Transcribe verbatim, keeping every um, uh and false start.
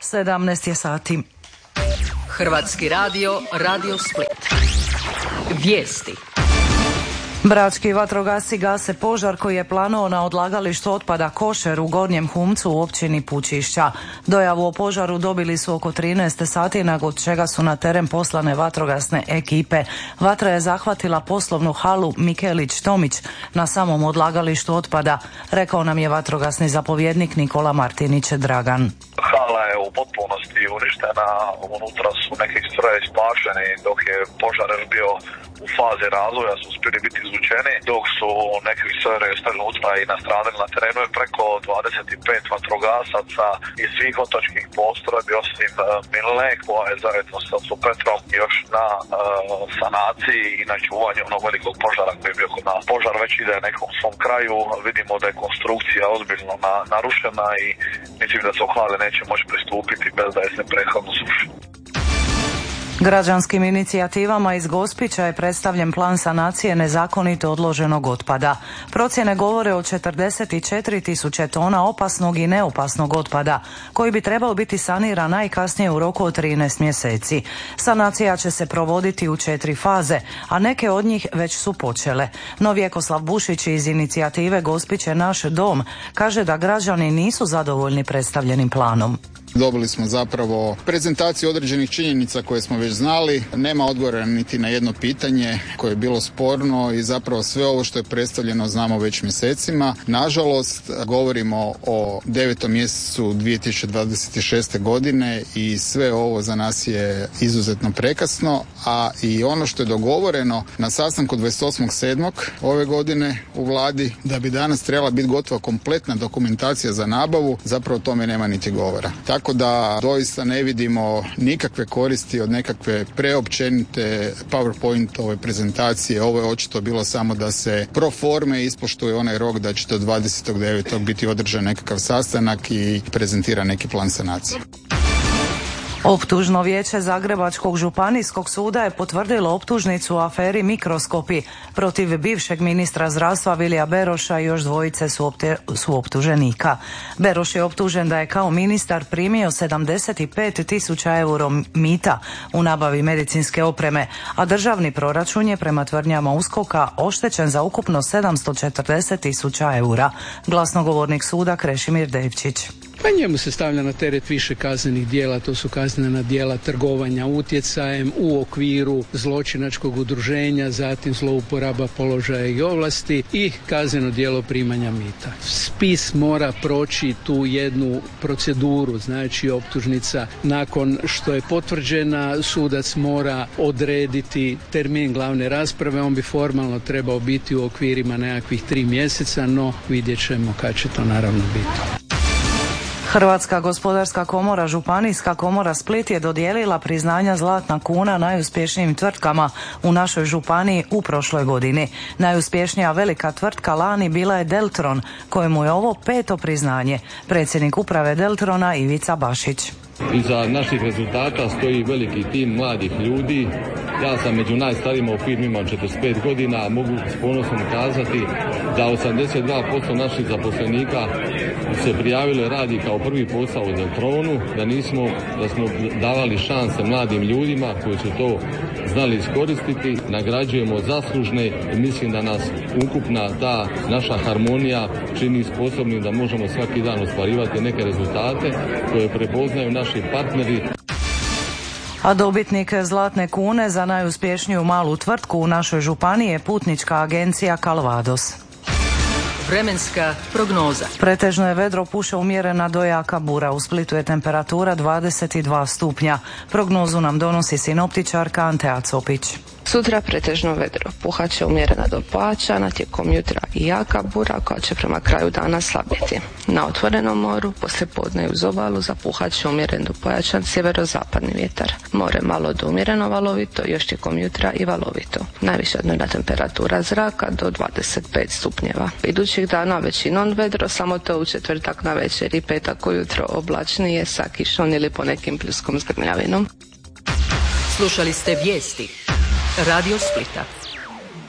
sedamnaest je sati. Hrvatski radio, Radio Split. Vijesti. Brački vatrogasci gase požar koji je planuo na odlagalištu otpada Košer u Gornjem Humcu u općini Pučišća. Dojavu o požaru dobili su oko trinaest sati, nakon čega su na teren poslane vatrogasne ekipe. Vatra je zahvatila poslovnu halu Mikelić-Tomić na samom odlagalištu otpada, rekao nam je vatrogasni zapovjednik Nikola Martinić Dragan. Hala je u potpunosti uništena, unutra su neki strojevi spašeni, dok je požar bio u fazi razvoja su uspjeli biti izvučeni, dok su neki strojevi stali unutra i nastradali na terenu je preko dvadeset pet vatrogasaca iz svih otočkih postrojbi osim uh, Milne, koja je zajedno sa Supetrom još na uh, sanaciji i na čuvanju onog velikog požara koji je bio kod nas. Požar već ide nekom svom kraju, vidimo da je konstrukcija ozbiljno na, narušena i mislim da se ohlade neće moći pristupiti bez da je se prethodno suši. Građanskim inicijativama iz Gospića je predstavljen plan sanacije nezakonito odloženog otpada. Procjene govore o četrdeset četiri tisuće tona opasnog i neopasnog otpada, koji bi trebao biti saniran najkasnije u roku od trinaest mjeseci. Sanacija će se provoditi u četiri faze, a neke od njih već su počele. No Vjekoslav Bušić iz inicijative Gospić je naš dom kaže da građani nisu zadovoljni predstavljenim planom. Dobili smo zapravo prezentaciju određenih činjenica koje smo već znali. Nema odgovora niti na jedno pitanje koje je bilo sporno i zapravo sve ovo što je predstavljeno znamo već mjesecima. Nažalost, govorimo o devetom mjesecu dvije tisuće dvadeset šeste. godine i sve ovo za nas je izuzetno prekasno, a i ono što je dogovoreno na sastanku dvadeset osmog sedmog ove godine u vladi, da bi danas trebala biti gotova kompletna dokumentacija za nabavu, zapravo o tome nema niti govora. Tako da doista ne vidimo nikakve koristi od nekakve preopćenite PowerPoint-ove prezentacije. Ovo je očito bilo samo da se pro forme ispoštuje onaj rok da će do dvadesetog devetog biti održan nekakav sastanak i prezentira neki plan sanacije. Optužno vijeće Zagrebačkog županijskog suda je potvrdilo optužnicu u aferi Mikroskopi protiv bivšeg ministra zdravstva Vilija Beroša i još dvojice su, opte, su optuženika. Beroš je optužen da je kao ministar primio sedamdeset pet tisuća eura mita u nabavi medicinske opreme, a državni proračun je prema tvrdnjama USKOK-a oštećen za ukupno sedamsto četrdeset tisuća eura. Glasnogovornik suda Krešimir Devčić. Pa njemu se stavlja na teret više kaznenih djela, to su kaznena djela trgovanja utjecajem u okviru zločinačkog udruženja, zatim zlouporaba položaja i ovlasti i kazneno djelo primanja mita. Spis mora proći tu jednu proceduru, znači optužnica nakon što je potvrđena, sudac mora odrediti termin glavne rasprave, on bi formalno trebao biti u okvirima nekakvih tri mjeseca, no vidjet ćemo kad će to naravno biti. Hrvatska gospodarska komora, Županijska komora Split je dodijelila priznanja Zlatna kuna najuspješnijim tvrtkama u našoj županiji u prošloj godini. Najuspješnija velika tvrtka lani bila je Deltron, kojemu je ovo peto priznanje. Predsjednik uprave Deltrona Ivica Bašić. Iza naših rezultata stoji veliki tim mladih ljudi. Ja sam među najstarijima u firmi, imam četrdeset pet godina, mogu s ponosom kazati da osamdeset dva posto naših zaposlenika se prijavilo radi kao prvi posao u Deltronu, da nismo, da smo davali šanse mladim ljudima koji su to znali iskoristiti. Nagrađujemo zaslužne i mislim da nas ukupna ta naša harmonija čini sposobnim da možemo svaki dan ostvarivati neke rezultate koje prepoznaju naši partneri. A dobitnik Zlatne kune za najuspješniju malu tvrtku u našoj županiji je putnička agencija Calvados. Vremenska prognoza. Pretežno je vedro, puše umjerena do jaka bura. U Splitu je temperatura dvadeset dva stupnja. Prognozu nam donosi sinoptičarka Antea Copić. Sutra pretežno vedro, puhat će umjerena do pojačana, tijekom jutra i jaka bura koja će prema kraju dana slabiti. Na otvorenom moru, poslijepodne uz obalu zapuhat će umjeren do pojačan sjeverozapadni vjetar. More malo do umjereno valovito, još tijekom jutra i valovito. Najviša dnevna temperatura zraka do dvadeset pet stupnjeva. Idućih dana većinom vedro, samo to u četvrtak na večer i petak ujutro oblačnije sa kišom ili ponekim pljuskom s grmljavinom. Slušali ste vijesti Radio Splita.